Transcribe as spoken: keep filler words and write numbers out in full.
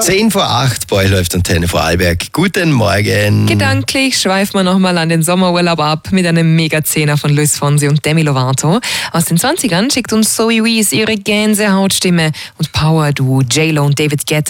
zehn vor acht, Ball läuft Antenne Vorarlberg. Guten Morgen. Gedanklich schweifen wir nochmal an den Sommerurlaub ab mit einem Mega-Zehner von Luis Fonsi und Demi Lovato. Aus den zwanzigern schickt uns Zoe Wees ihre Gänsehautstimme und Power-Duo J-Lo und David Guetta